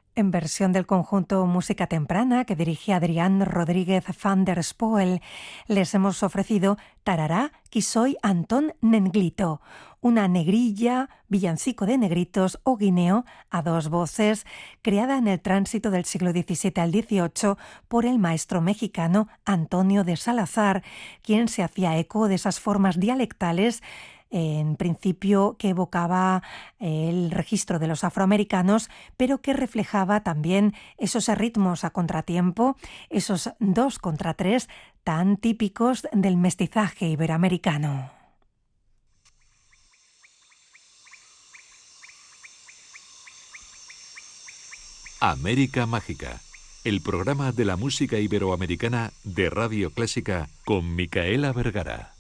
En versión del conjunto Música Temprana, que dirige Adrián Rodríguez van der Spoel, les hemos ofrecido Tarará, qui soy Antón Nenglito, una negrilla, villancico de negritos o guineo a dos voces, creada en el tránsito del siglo XVII al XVIII por el maestro mexicano Antonio de Salazar, quien se hacía eco de esas formas dialectales en principio que evocaba el registro de los afroamericanos, pero que reflejaba también esos ritmos a contratiempo, esos 2 contra 3 tan típicos del mestizaje iberoamericano. América Mágica, el programa de la música iberoamericana de Radio Clásica con Micaela Vergara.